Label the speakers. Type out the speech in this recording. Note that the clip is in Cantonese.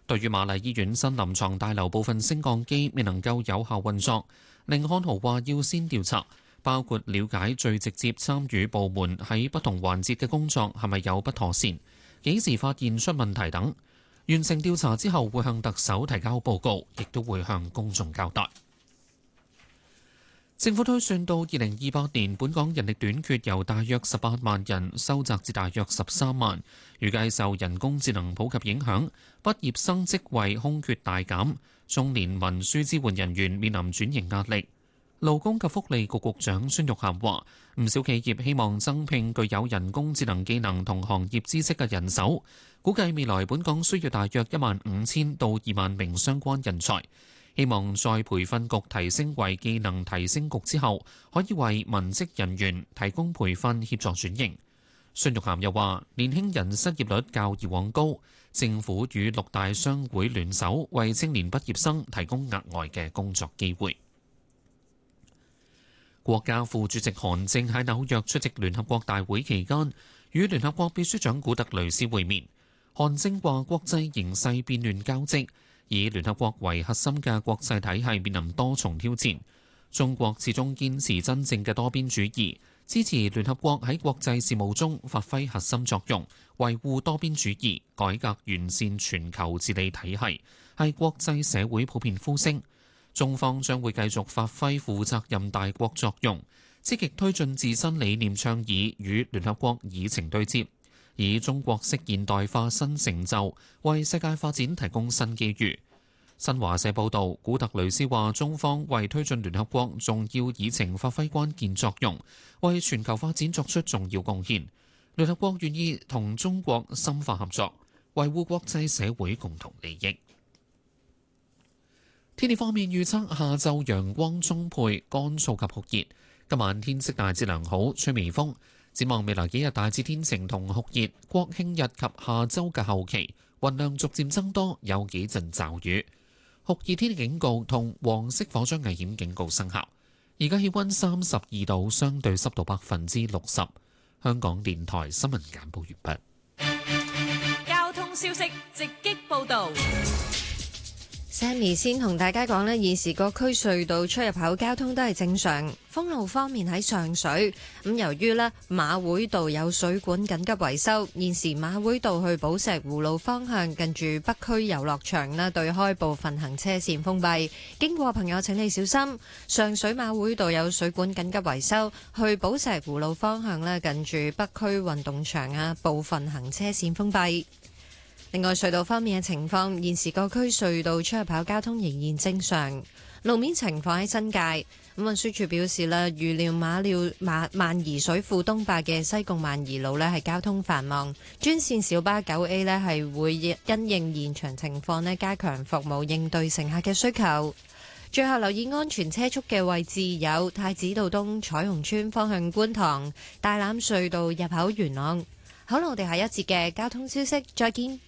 Speaker 1: 對於瑪麗醫院新臨床大樓部分升降機未能夠有效運作，寧漢豪話要先調查，包括了解最直接參與部門喺不同環節嘅工作係咪有不妥善，幾時發現出問題等。完成調查之後會向特首提交報告，亦都會向公眾交代。政府推算到2028年，本港人力短缺由大約18萬人收窄至大約13萬，預計受人工智能普及影響，畢業生職位空缺大減，中年文書支援人員面臨轉型壓力。勞工及福利局局長孫玉菡話：唔少企業希望增聘具有人工智能技能同行業知識嘅人手，估計未來本港需要大約15000到2萬名相關人才。希望再培訓局提升為技能提升局之後，可以為文職人員提供培訓協助轉型。孫玉菡又話：年輕人失業率較以往高，政府與6大商會聯手，為青年畢業生提供額外嘅工作機會。國家副主席韓正喺紐約出席聯合國大會期間，與聯合國秘書長古特雷斯會面。韓正話：國際形勢變亂交織，以聯合國為核心嘅國際體系面臨多重挑戰。中國始終堅持真正嘅多邊主義，支持聯合國喺國際事務中發揮核心作用，維護多邊主義，改革完善全球治理體系，係國際社會普遍呼聲。中方將會繼續發揮負責任大國作用，積極推進自身理念倡議與聯合國議程對接，以中國式現代化新成就為世界發展提供新機遇。新華社報導，古特雷斯話：中方為推進聯合國重要議程發揮關鍵作用，為全球發展作出重要貢獻。聯合國願意同中國深化合作，維護國際社會共同利益。天氣方面預測，下晝陽光充沛，乾燥及酷熱。今晚天色大致良好，吹微風。展望未來幾日大致天晴同酷熱，國慶日及下週嘅後期雲量逐漸增多，有幾陣驟雨。酷熱天氣警告同黃色火災危險警告生效。而家氣溫32度，相對濕度60%。香港電台新聞簡報完
Speaker 2: 畢。交通消息直擊報導。
Speaker 3: Sammy 先同大家講呢，現時各區隧道出入口交通都係正常。封路方面喺上水，咁由於呢馬會道有水管緊急維修，現時馬會道去寶石湖路方向近住北區遊樂場呢對開部分行車線封閉，經過朋友請你小心。上水馬會道有水管緊急維修，去寶石湖路方向呢近住北區運動場部分行車線封閉。另外隧道方面嘅情況，現時各區隧道出入口交通仍然正常。路面情況喺新界，運輸署表示啦，預料萬宜水庫東壩嘅西貢萬宜路係交通繁忙，專線小巴9A係會因應現場情況加強服務，應對乘客嘅需求。最後留意安全車速嘅位置有太子道東彩虹村方向觀塘、大欖隧道入口元朗。好啦，我哋下一節嘅交通消息再見。